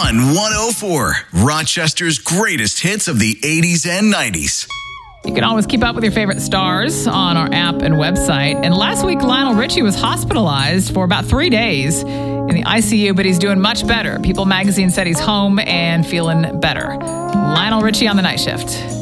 Fun 104, Rochester's greatest hits of the 80s and 90s. You can always keep up with your favorite stars on our app and website. And last week, Lionel Richie was hospitalized for about 3 days in the ICU, but he's doing much better. People magazine said he's home and feeling better. Lionel Richie on the night shift.